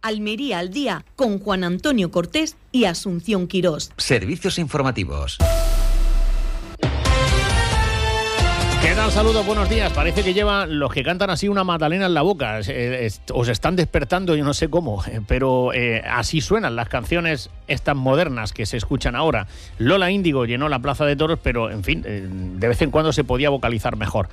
Almería al día, con Juan Antonio Cortés y Asunción Quirós. Servicios informativos. ¿Qué tal? Saludos, buenos días. Parece que llevan los que cantan así una magdalena en la boca. Os están despertando, yo no sé cómo, pero así suenan las canciones estas modernas que se escuchan ahora. Lola Índigo llenó la Plaza de Toros, pero en fin, de vez en cuando se podía vocalizar mejor.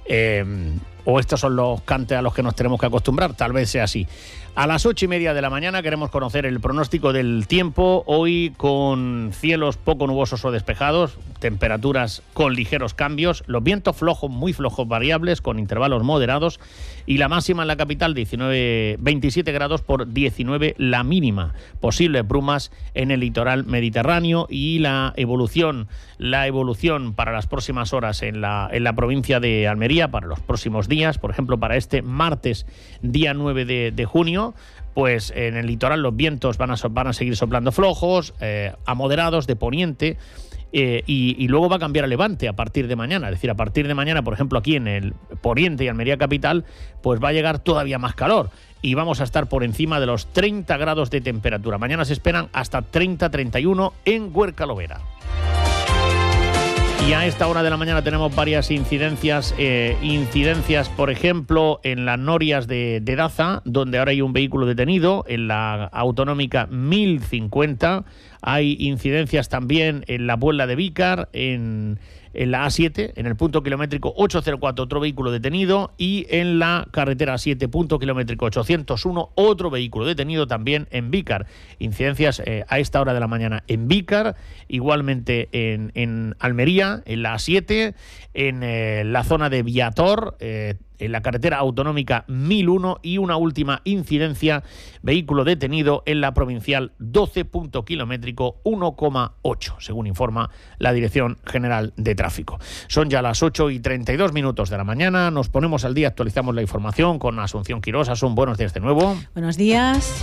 O estos son los cantes a los que nos tenemos que acostumbrar, tal vez sea así. A las 8:30 de la mañana queremos conocer el pronóstico del tiempo, hoy con cielos poco nubosos o despejados, temperaturas con ligeros cambios, los vientos flojos, muy flojos variables, con intervalos moderados, y la máxima en la capital 27 grados por 19 la mínima. Posibles brumas en el litoral mediterráneo y la evolución para las próximas horas en la provincia de Almería, para los próximos días, por ejemplo, para este martes, día 9 de junio, pues en el litoral los vientos van a seguir soplando flojos, a moderados, de poniente, y luego va a cambiar a levante a partir de mañana. Es decir, a partir de mañana, por ejemplo, aquí en el poniente y Almería capital, pues va a llegar todavía más calor y vamos a estar por encima de los 30 grados de temperatura. Mañana se esperan hasta 30-31 en Huercalovera. Y a esta hora de la mañana tenemos varias incidencias, por ejemplo, en las norias de Daza, donde ahora hay un vehículo detenido, en la autonómica 1050. Hay incidencias también en la Puebla de Vícar, en la A7, en el punto kilométrico 804, otro vehículo detenido, y en la carretera A7, punto kilométrico 801, otro vehículo detenido también en Vícar. Incidencias a esta hora de la mañana en Vícar, igualmente en Almería, en la A7, en la zona de Viator, en la carretera autonómica 1001, y una última incidencia, vehículo detenido en la provincial 12, punto kilométrico 1,8, según informa la Dirección General de Tráfico. Son ya las 8:32 de la mañana, nos ponemos al día, actualizamos la información con Asunción Quirós. Asun, buenos días de nuevo. Buenos días.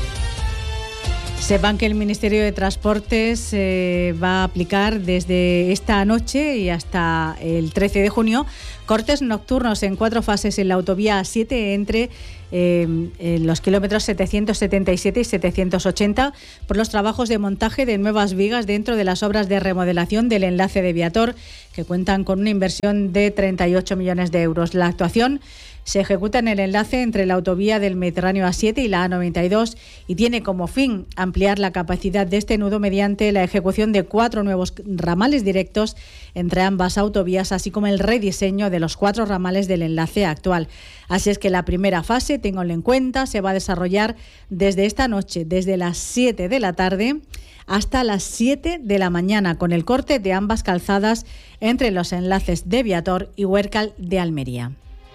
Sepan que el Ministerio de Transportes va a aplicar desde esta noche y hasta el 13 de junio cortes nocturnos en 4 fases en la autovía A7 entre los kilómetros 777 y 780 por los trabajos de montaje de nuevas vigas dentro de las obras de remodelación del enlace de Viator, que cuentan con una inversión de 38 millones de euros. La actuación se ejecuta en el enlace entre la autovía del Mediterráneo A7 y la A92 y tiene como fin ampliar la capacidad de este nudo mediante la ejecución de 4 nuevos ramales directos entre ambas autovías, así como el rediseño de los 4 ramales del enlace actual. Así es que la primera fase, ténganlo en cuenta, se va a desarrollar desde esta noche, desde las 7 de la tarde hasta las 7 de la mañana, con el corte de ambas calzadas entre los enlaces de Viator y Huércal de Almería.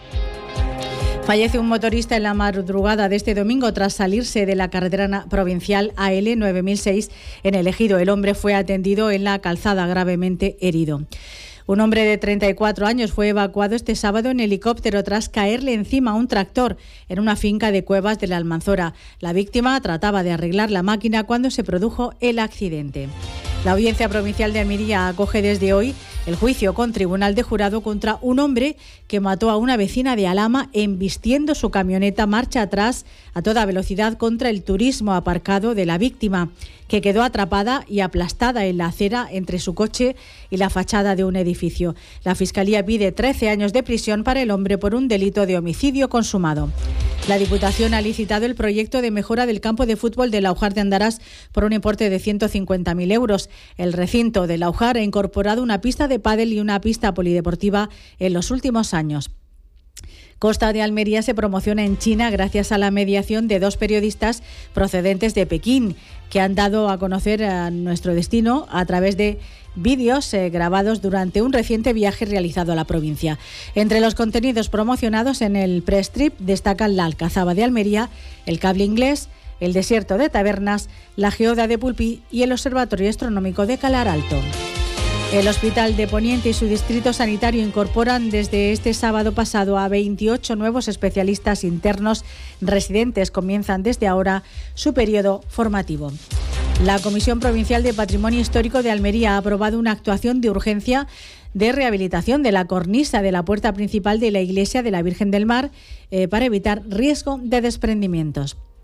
Fallece un motorista en la madrugada de este domingo tras salirse de la carretera provincial AL 9006 en el Ejido. El hombre fue atendido en la calzada gravemente herido. Un hombre de 34 años fue evacuado este sábado en helicóptero tras caerle encima un tractor en una finca de Cuevas de la Almanzora. La víctima trataba de arreglar la máquina cuando se produjo el accidente. La Audiencia Provincial de Almería acoge desde hoy el juicio con tribunal de jurado contra un hombre que mató a una vecina de Alhama embistiendo su camioneta marcha atrás a toda velocidad contra el turismo aparcado de la víctima, que quedó atrapada y aplastada en la acera entre su coche y la fachada de un edificio. La Fiscalía pide 13 años de prisión para el hombre por un delito de homicidio consumado. La Diputación ha licitado el proyecto de mejora del campo de fútbol de Laujar de Andarás por un importe de 150.000 euros. El recinto de Laujar ha incorporado una pista de pádel y una pista polideportiva en los últimos años. Costa de Almería se promociona en China gracias a la mediación de 2 periodistas procedentes de Pekín, que han dado a conocer a nuestro destino a través de vídeos grabados durante un reciente viaje realizado a la provincia. Entre los contenidos promocionados en el press trip destacan la Alcazaba de Almería, el cable inglés, el desierto de Tabernas, la geoda de Pulpí y el Observatorio Astronómico de Calar Alto. El Hospital de Poniente y su distrito sanitario incorporan desde este sábado pasado a 28 nuevos especialistas internos residentes. Comienzan desde ahora su periodo formativo. La Comisión Provincial de Patrimonio Histórico de Almería ha aprobado una actuación de urgencia de rehabilitación de la cornisa de la puerta principal de la iglesia de la Virgen del Mar para evitar riesgo de desprendimientos.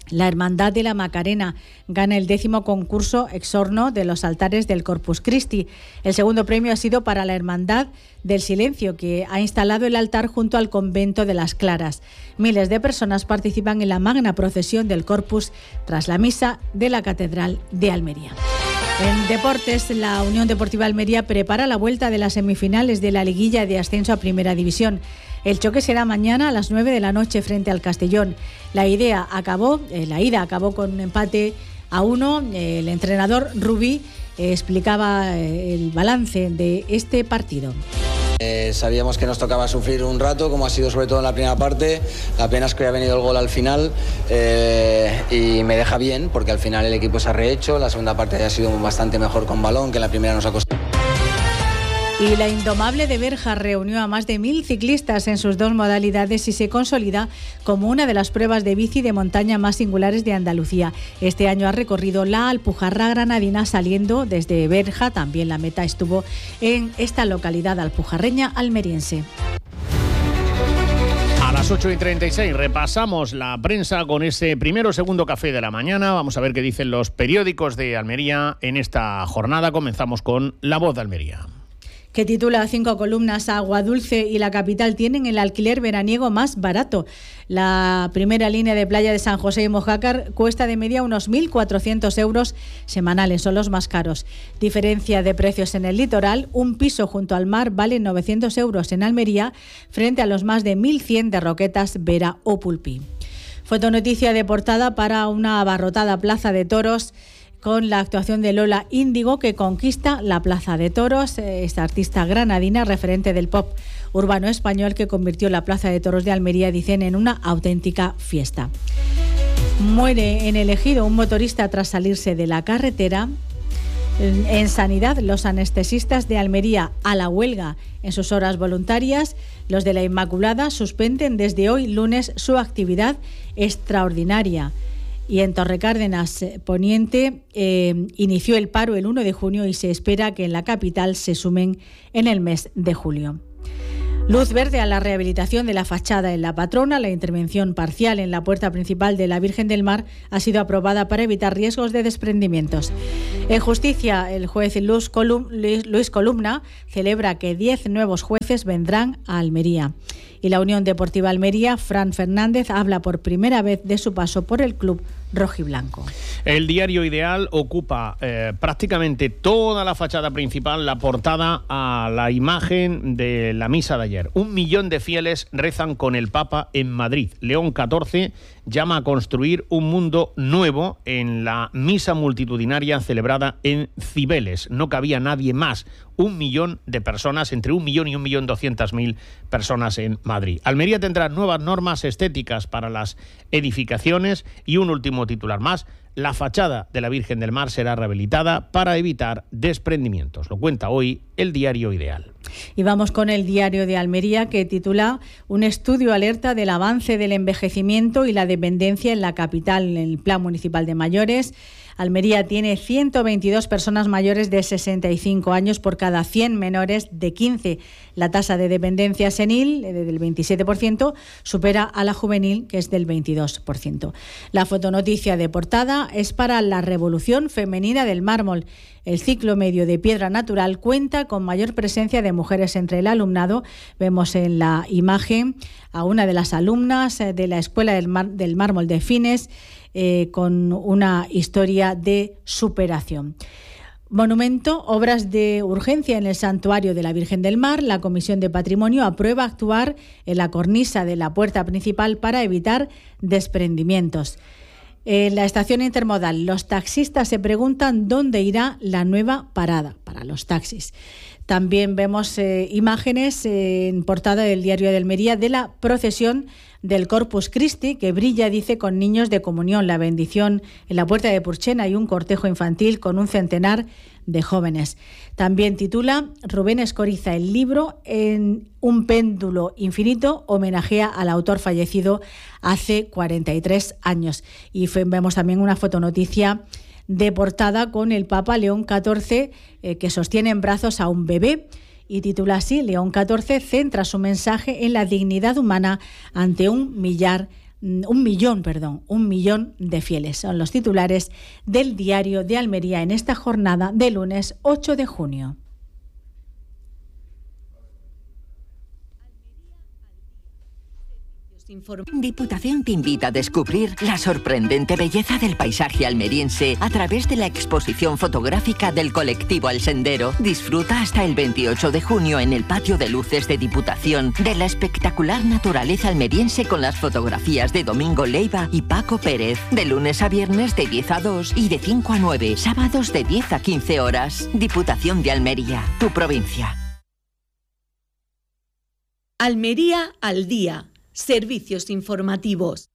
La Hermandad de la Macarena gana el 10º concurso exorno de los altares del Corpus Christi. El segundo premio ha sido para la Hermandad del Silencio, que ha instalado el altar junto al convento de las Claras. Miles de personas participan en la magna procesión del Corpus tras la misa de la Catedral de Almería. En deportes, la Unión Deportiva Almería prepara la vuelta de las semifinales de la liguilla de ascenso a Primera División. El choque será mañana a las 9 de la noche frente al Castellón. La ida acabó con un empate a 1. El entrenador Rubí explicaba el balance de este partido. Sabíamos que nos tocaba sufrir un rato, como ha sido sobre todo en la primera parte. Apenas que ha venido el gol al final y me deja bien, porque al final el equipo se ha rehecho. La segunda parte ha sido bastante mejor con balón, que en la primera nos ha costado. Y la Indomable de Berja reunió a más de 1.000 ciclistas en sus 2 modalidades y se consolida como una de las pruebas de bici de montaña más singulares de Andalucía. Este año ha recorrido la Alpujarra granadina saliendo desde Berja. También la meta estuvo en esta localidad alpujarreña almeriense. A las 8:36 repasamos la prensa con ese primero o segundo café de la mañana. Vamos a ver qué dicen los periódicos de Almería en esta jornada. Comenzamos con La Voz de Almería, que titula 5 columnas: Agua Dulce y la capital tienen el alquiler veraniego más barato. La primera línea de playa de San José y Mojácar cuesta de media unos 1.400 euros semanales, son los más caros. Diferencia de precios en el litoral: un piso junto al mar vale 900 euros en Almería frente a los más de 1.100 de Roquetas, Vera o Pulpí. Fotonoticia de portada para una abarrotada plaza de toros, con la actuación de Lola Índigo, que conquista la Plaza de Toros. Esta artista granadina, referente del pop urbano español, que convirtió la Plaza de Toros de Almería, dicen, en una auténtica fiesta. Muere en el Ejido un motorista tras salirse de la carretera. En sanidad, los anestesistas de Almería a la huelga en sus horas voluntarias. Los de la Inmaculada suspenden desde hoy lunes su actividad extraordinaria. Y en Torrecárdenas Poniente inició el paro el 1 de junio y se espera que en la capital se sumen en el mes de julio. Luz verde a la rehabilitación de la fachada en La Patrona. La intervención parcial en la puerta principal de la Virgen del Mar ha sido aprobada para evitar riesgos de desprendimientos. En justicia, el juez Luis Columna celebra que 10 nuevos jueces vendrán a Almería. Y la Unión Deportiva Almería, Fran Fernández, habla por primera vez de su paso por el club rojiblanco. El diario Ideal ocupa prácticamente toda la fachada principal, la portada a la imagen de la misa de ayer. 1 millón de fieles rezan con el Papa en Madrid. León XIV llama a construir un mundo nuevo en la misa multitudinaria celebrada en Cibeles. No cabía nadie más. 1 millón de personas, entre 1 millón y 1.200.000 personas en Madrid. Almería tendrá nuevas normas estéticas para las edificaciones y un último titular más: la fachada de la Virgen del Mar será rehabilitada para evitar desprendimientos. Lo cuenta hoy el diario Ideal. Y vamos con el diario de Almería, que titula: un estudio alerta del avance del envejecimiento y la dependencia en la capital, en el Plan Municipal de Mayores. Almería tiene 122 personas mayores de 65 años por cada 100 menores de 15. La tasa de dependencia senil, del 27%, supera a la juvenil, que es del 22%. La fotonoticia de portada es para la Revolución Femenina del Mármol. El ciclo medio de piedra natural cuenta con mayor presencia de mujeres entre el alumnado. Vemos en la imagen a una de las alumnas de la Escuela del Mármol de Fines, con una historia de superación. Monumento, obras de urgencia en el Santuario de la Virgen del Mar. La Comisión de Patrimonio aprueba actuar en la cornisa de la puerta principal para evitar desprendimientos. En la estación intermodal, los taxistas se preguntan dónde irá la nueva parada para los taxis. También vemos imágenes en portada del diario de Almería de la procesión del Corpus Christi, que brilla, dice, con niños de comunión, la bendición en la puerta de Purchena y un cortejo infantil con un centenar de jóvenes. También titula Rubén Escoriza: el libro en un péndulo infinito homenajea al autor fallecido hace 43 años. Y vemos también una fotonoticia de portada con el Papa León XIV que sostiene en brazos a un bebé. Y titula así: León XIV centra su mensaje en la dignidad humana ante 1 millar 1 millón de fieles. Son los titulares del Diario de Almería en esta jornada de lunes 8 de junio. Diputación te invita a descubrir la sorprendente belleza del paisaje almeriense a través de la exposición fotográfica del colectivo El Sendero. Disfruta hasta el 28 de junio en el patio de luces de Diputación de la espectacular naturaleza almeriense con las fotografías de Domingo Leiva y Paco Pérez. De lunes a viernes de 10 a 2 y de 5 a 9, sábados de 10 a 15 horas. Diputación de Almería, tu provincia. Almería al día. Servicios informativos.